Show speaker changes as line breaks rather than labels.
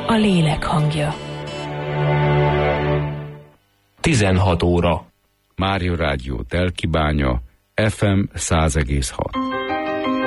a lélek hangja.
16 óra.
Mária Rádió Telkibánya, FM 100,6.